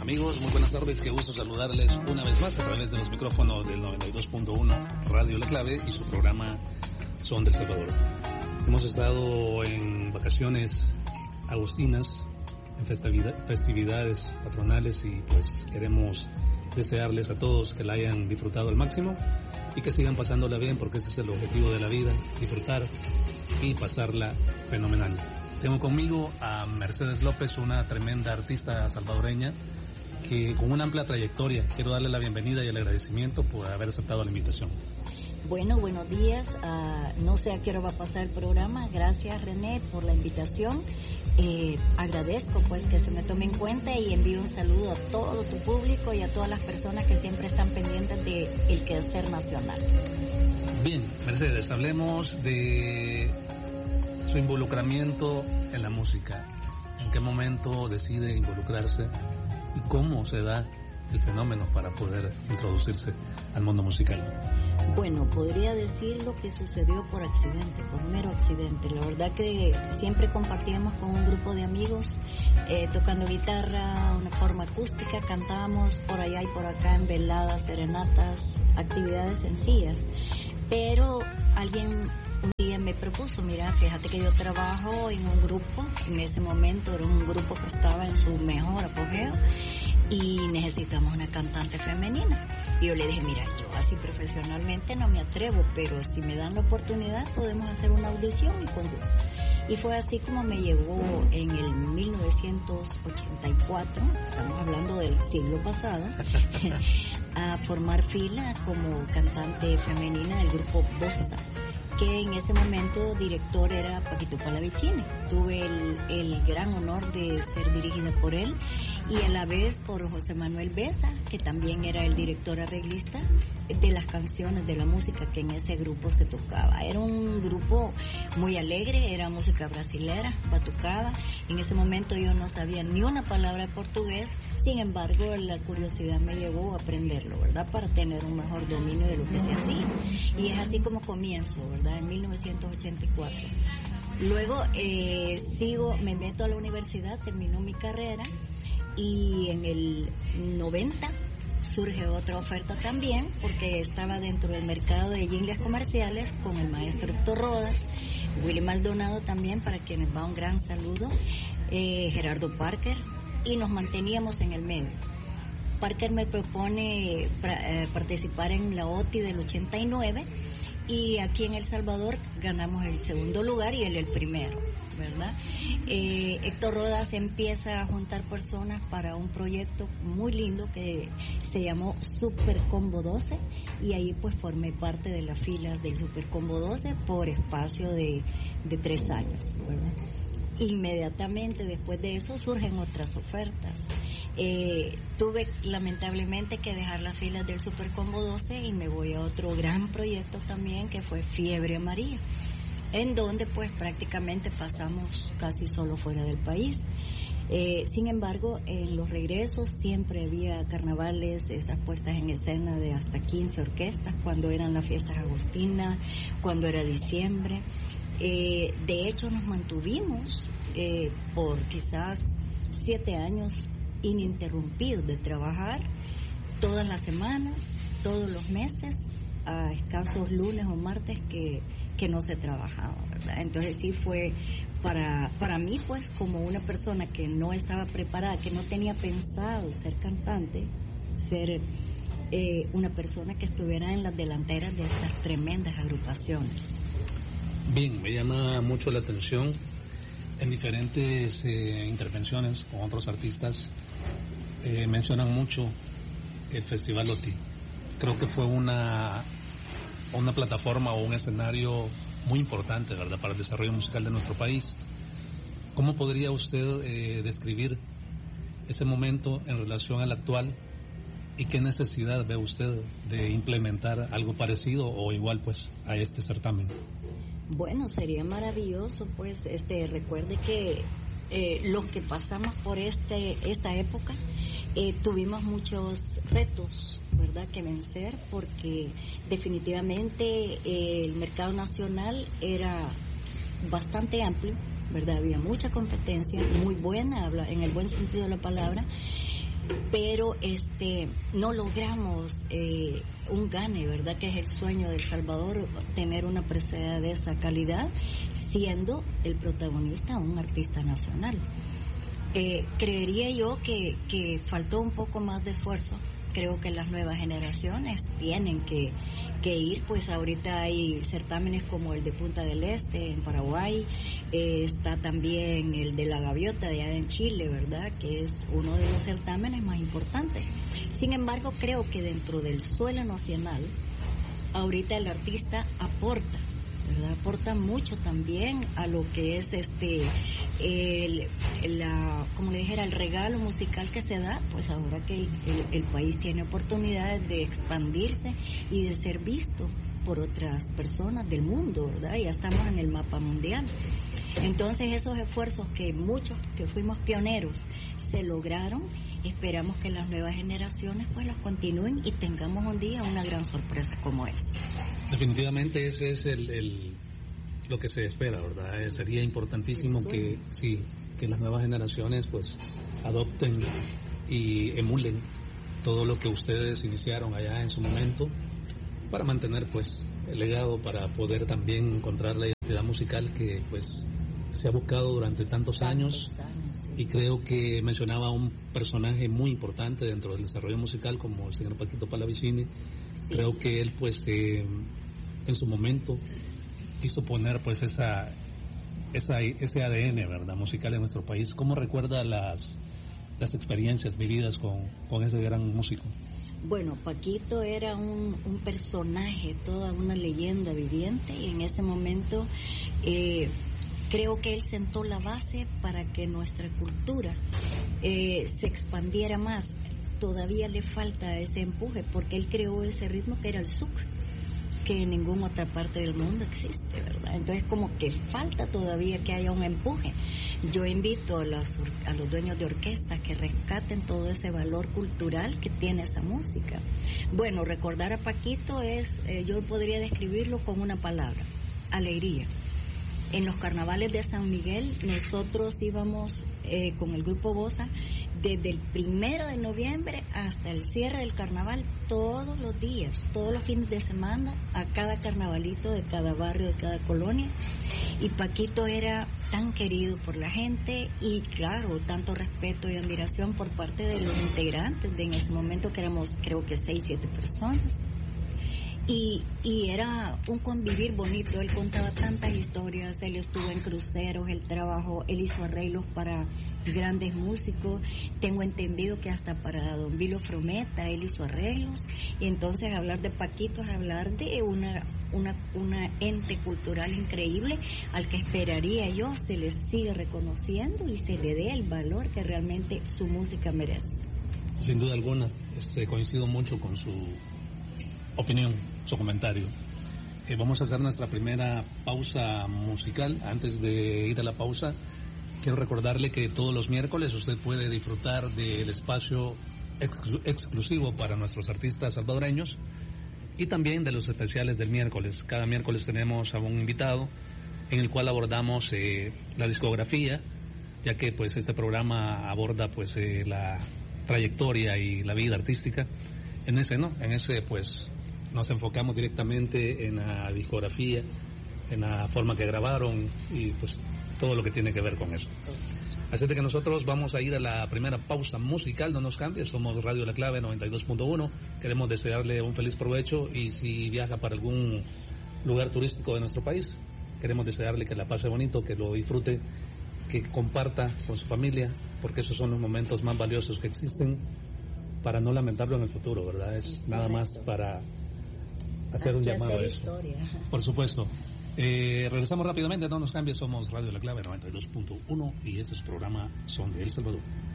Amigos, muy buenas tardes, qué gusto saludarles una vez más a través de los micrófonos del 92.1 Radio La Clave y su programa Son del Salvador. Hemos estado en vacaciones agustinas, en festividades patronales y pues queremos desearles a todos que la hayan disfrutado al máximo y que sigan pasándola bien porque ese es el objetivo de la vida, disfrutar y pasarla fenomenal. Tengo conmigo a Mercedes López, una tremenda artista salvadoreña que con una amplia trayectoria. Quiero darle la bienvenida y el agradecimiento por haber aceptado la invitación. Bueno, buenos días. No sé a qué hora va a pasar el programa. Gracias, René, por la invitación. Agradezco pues que se me tome en cuenta y envío un saludo a todo tu público y a todas las personas que siempre están pendientes de el quehacer nacional. Bien, Mercedes, hablemos de su involucramiento en la música. ¿En qué momento decide involucrarse y cómo se da el fenómeno para poder introducirse al mundo musical? Bueno, podría decir lo que sucedió por accidente, por mero accidente. La verdad que siempre compartíamos con un grupo de amigos, tocando guitarra, una forma acústica, cantábamos por allá y por acá en veladas, serenatas, actividades sencillas. Pero alguien un día me propuso, mira, fíjate que yo trabajo en un grupo, en ese momento era un grupo que estaba en su mejor apogeo y necesitamos una cantante femenina. Y yo le dije, mira, yo así profesionalmente no me atrevo, pero si me dan la oportunidad podemos hacer una audición y con gusto. Y fue así como me llegó en el 1984, estamos hablando del siglo pasado, a formar fila como cantante femenina del grupo Bossa, que en ese momento director era Paquito Palavicini. Tuve el gran honor de ser dirigida por él y a la vez por José Manuel Besa, que también era el director arreglista de las canciones, de la música que en ese grupo se tocaba. Era un grupo muy alegre, era música brasilera, batucada. En ese momento yo no sabía ni una palabra de portugués, sin embargo la curiosidad me llevó a aprenderlo, ¿verdad? Para tener un mejor dominio de lo que se hacía. Y es así como comienzo, ¿verdad? En 1984. Luego me meto a la universidad, termino mi carrera y en el 90 surge otra oferta también porque estaba dentro del mercado de jingles comerciales con el maestro Héctor Rodas, Willy Maldonado también, para quienes va un gran saludo, Gerardo Parker, y nos manteníamos en el medio. Parker me propone participar en la OTI del 89 y aquí en El Salvador ganamos el segundo lugar y él el primero, ¿verdad? Héctor Rodas empieza a juntar personas para un proyecto muy lindo que se llamó Super Combo 12 y ahí pues formé parte de las filas del Super Combo 12 por espacio de 3 años, ¿verdad? Inmediatamente después de eso surgen otras ofertas. Tuve lamentablemente que dejar las filas del Super Combo 12 y me voy a otro gran proyecto también que fue Fiebre Amarilla, en donde pues prácticamente pasamos casi solo fuera del país. Sin embargo, en los regresos siempre había carnavales, esas puestas en escena de hasta 15 orquestas, cuando eran las fiestas agustinas, cuando era diciembre. De hecho nos mantuvimos por quizás 7 años ininterrumpidos de trabajar todas las semanas, todos los meses, a escasos lunes o martes que no se trabajaba, ¿verdad? Entonces sí fue para mí pues como una persona que no estaba preparada, que no tenía pensado ser cantante, ser una persona que estuviera en las delanteras de estas tremendas agrupaciones. Bien, me llama mucho la atención en diferentes intervenciones con otros artistas. Mencionan mucho el Festival OTI. Creo que fue una plataforma o un escenario muy importante, ¿verdad?, para el desarrollo musical de nuestro país. ¿Cómo podría usted describir ese momento en relación al actual y qué necesidad ve usted de implementar algo parecido o igual pues a este certamen? Bueno, sería maravilloso, pues, recuerde que los que pasamos por esta época tuvimos muchos retos, ¿verdad?, que vencer, porque definitivamente el mercado nacional era bastante amplio, ¿verdad? Había mucha competencia, muy buena, en el buen sentido de la palabra, pero no logramos un gane, ¿verdad? Que es el sueño de El Salvador, tener una presea de esa calidad, siendo el protagonista un artista nacional. Creería yo que faltó un poco más de esfuerzo. Creo que las nuevas generaciones tienen que ir, pues ahorita hay certámenes como el de Punta del Este en Paraguay, está también el de La Gaviota de allá en Chile, ¿verdad? Que es uno de los certámenes más importantes. Sin embargo, creo que dentro del suelo nacional, ahorita el artista aporta, ¿verdad? Aporta mucho también a lo que es como le dijera, el regalo musical que se da, pues ahora que el país tiene oportunidades de expandirse y de ser visto por otras personas del mundo, ¿verdad? Ya estamos en el mapa mundial. Entonces esos esfuerzos que muchos que fuimos pioneros se lograron, esperamos que las nuevas generaciones pues los continúen y tengamos un día una gran sorpresa como esa. Definitivamente ese es lo que se espera, ¿verdad? Sería importantísimo que las nuevas generaciones pues adopten y emulen todo lo que ustedes iniciaron allá en su momento para mantener pues el legado, para poder también encontrar la identidad musical que pues se ha buscado durante tantos años. Y creo que mencionaba un personaje muy importante dentro del desarrollo musical como el señor Paquito Pallavicini. Sí. Creo que él pues en su momento quiso poner pues ese ADN, ¿verdad?, musical en nuestro país. ¿Cómo recuerda las experiencias vividas con ese gran músico? Bueno, Paquito era un personaje, toda una leyenda viviente, y en ese momento creo que él sentó la base para que nuestra cultura se expandiera más. Todavía le falta ese empuje porque él creó ese ritmo que era el zouk, que en ninguna otra parte del mundo existe, ¿verdad? Entonces como que falta todavía que haya un empuje. Yo invito a los dueños de orquesta que rescaten todo ese valor cultural que tiene esa música. Bueno, recordar a Paquito yo podría describirlo con una palabra: alegría. En los carnavales de San Miguel nosotros íbamos con el grupo Bossa desde el 1 de noviembre hasta el cierre del carnaval, todos los días, todos los fines de semana, a cada carnavalito de cada barrio, de cada colonia. Y Paquito era tan querido por la gente y claro, tanto respeto y admiración por parte de los integrantes en ese momento, que éramos creo que 6-7 personas. Y era un convivir bonito. Él contaba tantas historias, él estuvo en cruceros, él trabajó, él hizo arreglos para grandes músicos, tengo entendido que hasta para Don Vilo Frometa él hizo arreglos, y entonces hablar de Paquito es hablar de una ente cultural increíble al que esperaría yo se le siga reconociendo y se le dé el valor que realmente su música merece. Sin duda alguna, coincido mucho con su opinión, su comentario. Vamos a hacer nuestra primera pausa musical. Antes de ir a la pausa, quiero recordarle que todos los miércoles usted puede disfrutar del espacio exclusivo para nuestros artistas salvadoreños y también de los especiales del miércoles. Cada miércoles tenemos a un invitado en el cual abordamos la discografía, ya que pues este programa aborda pues la trayectoria y la vida artística. En ese pues nos enfocamos directamente en la discografía, en la forma que grabaron y pues todo lo que tiene que ver con eso. Así de que nosotros vamos a ir a la primera pausa musical. No nos cambie, somos Radio La Clave 92.1. Queremos desearle un feliz provecho y si viaja para algún lugar turístico de nuestro país, queremos desearle que la pase bonito, que lo disfrute, que comparta con su familia, porque esos son los momentos más valiosos que existen, para no lamentarlo en el futuro, ¿verdad? Es nada más para hacer un llamado a eso. Historia. Por supuesto. Regresamos rápidamente, no nos cambies, somos Radio La Clave 92.1 y este es el programa Son de El Salvador.